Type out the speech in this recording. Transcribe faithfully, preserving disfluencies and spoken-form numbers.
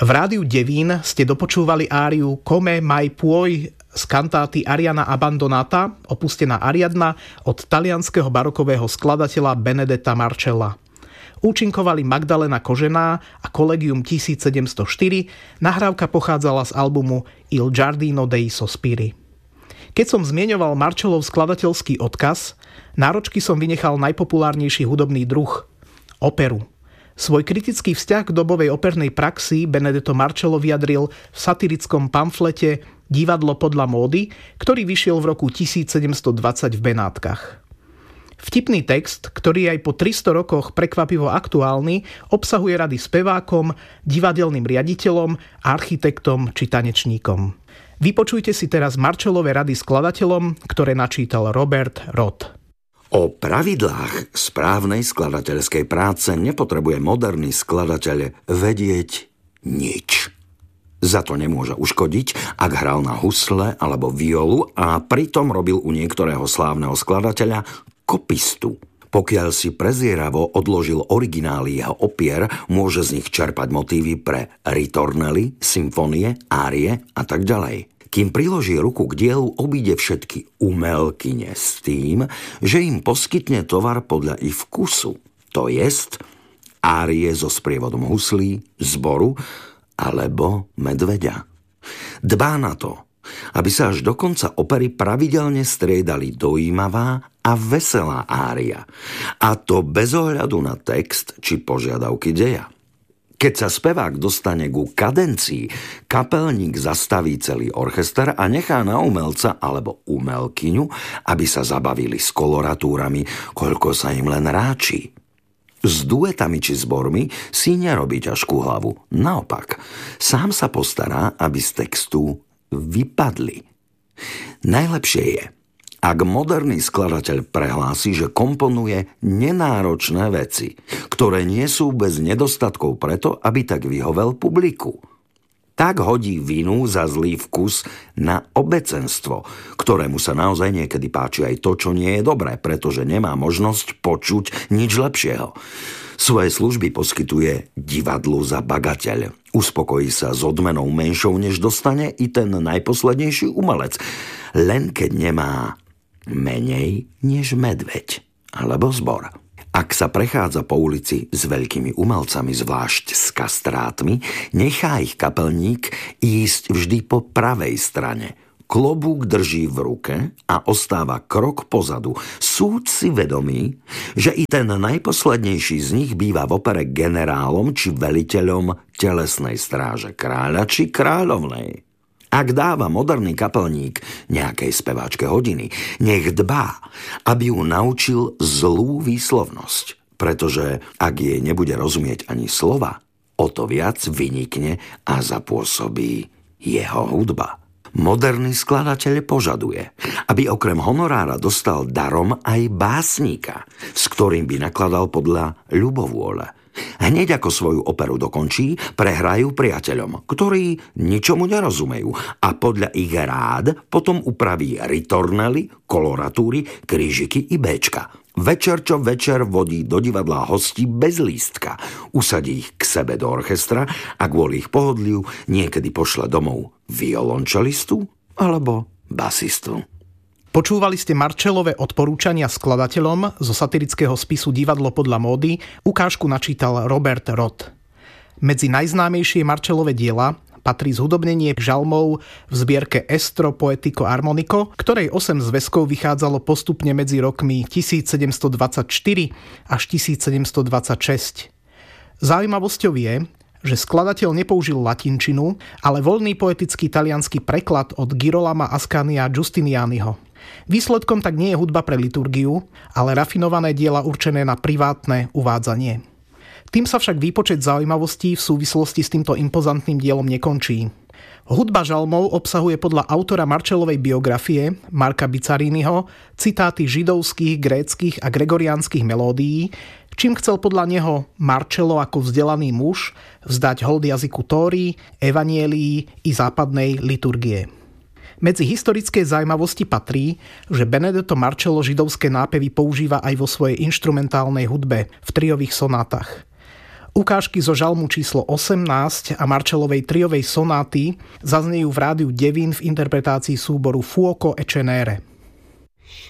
V rádiu Devín ste dopočúvali áriu Come mai puoi z kantáty Ariana Abbandonata, opustená Ariadna od talianskeho barokového skladateľa Benedetta Marcella. Účinkovali Magdalena Kožená a Collegium tisícsedemstoštyri, nahrávka pochádzala z albumu Il Giardino dei Sospiri. Keď som zmieňoval Marcellov skladateľský odkaz, náročky som vynechal najpopulárnejší hudobný druh – operu. Svoj kritický vzťah k dobovej opernej praxi Benedetto Marcello vyjadril v satirickom pamflete Divadlo podľa módy, ktorý vyšiel v roku tisícsedemstodvadsať v Benátkach. Vtipný text, ktorý aj po tristo rokoch prekvapivo aktuálny, obsahuje rady spevákom, divadelným riaditeľom, architektom či tanečníkom. Vypočujte si teraz Marcellove rady skladateľom, ktoré načítal Robert Roth. O pravidlách správnej skladateľskej práce nepotrebuje moderný skladateľ vedieť nič. Za to nemôže uškodiť, ak hral na husle alebo violu a pritom robil u niektorého slávneho skladateľa kopistu. Pokiaľ si prezieravo odložil originály jeho opier, môže z nich čerpať motívy pre ritornely, symfónie, árie a tak ďalej. Kým priloží ruku k dielu, obíde všetky umelkyne s tým, že im poskytne tovar podľa ich vkusu. To jest árie so sprievodom huslí, zboru alebo medveďa. Dbá na to, aby sa až do konca opery pravidelne striedali dojímavá a veselá ária. A to bez ohľadu na text či požiadavky deja. Keď sa spevák dostane ku kadencii, kapelník zastaví celý orchester a nechá na umelca alebo umelkyňu, aby sa zabavili s koloratúrami, koľko sa im len ráči. S duetami či zbormi si nerobí ťažkú hlavu. Naopak, sám sa postará, aby z textu vypadli. Najlepšie je, ak moderný skladateľ prehlási, že komponuje nenáročné veci, ktoré nie sú bez nedostatkov preto, aby tak vyhovel publiku. Tak hodí vinu za zlý vkus na obecenstvo, ktorému sa naozaj niekedy páči aj to, čo nie je dobré, pretože nemá možnosť počuť nič lepšieho. Svoje služby poskytuje divadlu za bagateľ. Uspokojí sa s odmenou menšou, než dostane i ten najposlednejší umelec, len keď nemá menej než medveď alebo zbor. Ak sa prechádza po ulici s veľkými umelcami, zvlášť s kastrátmi, nechá ich kapelník ísť vždy po pravej strane. Klobúk drží v ruke a ostáva krok pozadu. Súď si vedomý, že i ten najposlednejší z nich býva v opere generálom či veliteľom telesnej stráže kráľa či kráľovnej. Ak dáva moderný kapelník nejakej speváčke hodiny, nech dbá, aby ju naučil zlú výslovnosť, pretože ak jej nebude rozumieť ani slova, o to viac vynikne a zapôsobí jeho hudba. Moderný skladateľ požaduje, aby okrem honorára dostal darom aj básnika, s ktorým by nakladal podľa ľubovôle. Hneď ako svoju operu dokončí, prehrajú priateľom, ktorí ničomu nerozumejú a podľa ich rád potom upraví ritornely, koloratúry, krížiky i béčka. Večer čo večer vodí do divadla hostí bez lístka, usadí ich k sebe do orchestra a kvôli ich pohodliu niekedy pošle domov violončelistu alebo basistu. Počúvali ste Marcellove odporúčania skladateľom zo satirického spisu Divadlo podľa módy. Ukážku načítal Robert Roth. Medzi najznámejšie Marcellove diela patrí zhudobnenie žalmov v zbierke Estro Poetico Armonico, ktorej osem zväzkov vychádzalo postupne medzi rokmi tisícsedemstodvadsaťštyri až tisícsedemstodvadsaťšesť. Zaujímavosťou je, že skladateľ nepoužil latinčinu, ale voľný poetický taliansky preklad od Girolama Ascania Giustinianiho. Výsledkom tak nie je hudba pre liturgiu, ale rafinované diela určené na privátne uvádzanie. Tým sa však výpočet zaujímavostí v súvislosti s týmto impozantným dielom nekončí. Hudba žalmov obsahuje podľa autora Marcellovej biografie, Marka Bizzariniho, citáty židovských, gréckych a gregoriánskych melódií, čím chcel podľa neho Marcello ako vzdelaný muž vzdať hold jazyku Tóry, evanielií i západnej liturgie. Medzi historické zaujímavosti patrí, že Benedetto Marcello židovské nápevy používa aj vo svojej inštrumentálnej hudbe v triových sonátach. Ukážky zo žalmu číslo osemnásť a Marcellovej triovej sonáty zaznejú v rádiu Devín v interpretácii súboru Fuoco e Cenere.